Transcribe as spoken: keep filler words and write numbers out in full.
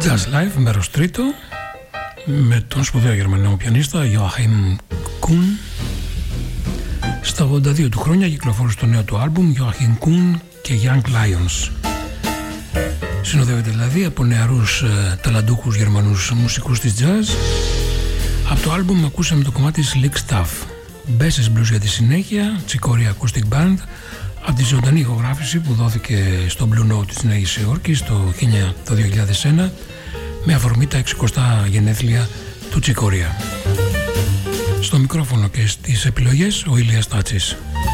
Jazz Live, μέρος τρίτο, με τον σπουδαίο Γερμανό πιανίστα Joachim Kuhn. Στα ογδόντα δύο του χρόνια κυκλοφόρησε το νέο του άλμπουμ Joachim Kuhn και Young Lions. Συνοδεύεται δηλαδή από νεαρούς ε, ταλαντούχους Γερμανούς μουσικούς της jazz. Από το άλμπουμ ακούσαμε το κομμάτι Slick Stuff. Bass Blues για τη συνέχεια, Chicoria Acoustic Band, από τη ζωντανή ηχογράφηση που δόθηκε στο Blue Note της Νέης Υόρκης το, το δύο χιλιάδες ένα με αφορμή τα εξηκοστά γενέθλια του Chicoria. Στο μικρόφωνο και στις επιλογές ο Ηλίας Τάτσης.